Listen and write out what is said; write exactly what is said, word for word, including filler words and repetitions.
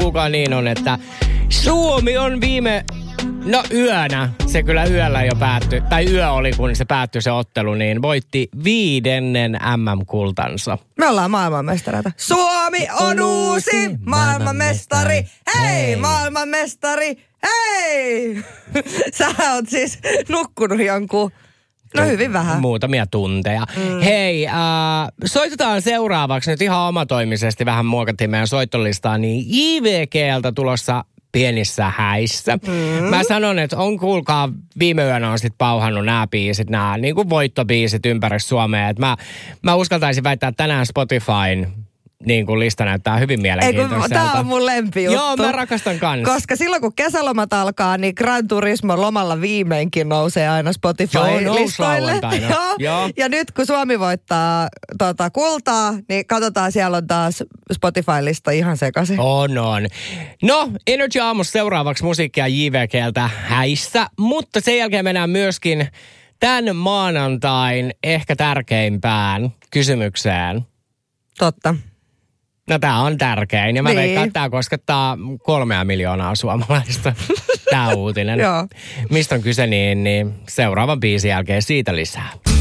kuulkaa niin on, että Suomi on viime... No yönä, se kyllä yöllä jo päättyi, tai yö oli kun se päättyi se ottelu, niin voitti viidennen M M-kultansa. Me ollaan maailmanmestareita. Suomi on uusi maailmanmestari. Hei, maailmanmestari. Hei! Sä oot siis nukkunut jonkun, no hyvin vähän. Muutamia tunteja. Mm. Hei, äh, soitetaan seuraavaksi nyt ihan omatoimisesti, vähän muokattiin meidän soittolistaa, niin J V G:ltä tulossa pienissä häissä. Mm. Mä sanon, että on kuulkaa, viime yönä on sit pauhannut nämä biisit, nämä niin kuin voittobiisit ympäri Suomea. Et mä, mä uskaltaisin väittää, että tänään Spotifyn niin kuin lista näyttää hyvin mielenkiintoiselta. Tää on mun lempijuttu. Joo, mä rakastan kanssa. Koska silloin kun kesälomat alkaa, niin Gran Turismo lomalla viimeinkin nousee aina Spotify-listoille. Joo, Joo. Ja nyt kun Suomi voittaa tota, kultaa, niin katsotaan, siellä on taas Spotify-lista ihan sekaisin. On, on. No, Energy Aamussa seuraavaksi musiikkia J V G:ltä häissä, mutta sen jälkeen mennään myöskin tämän maanantain ehkä tärkeimpään kysymykseen. Totta. No tää on tärkein ja mä niin. veikkaan, että tää koskettaa kolmea miljoonaa suomalaista. Tää uutinen. Joo. Mistä on kyse niin, niin seuraavan biisin jälkeen siitä lisää.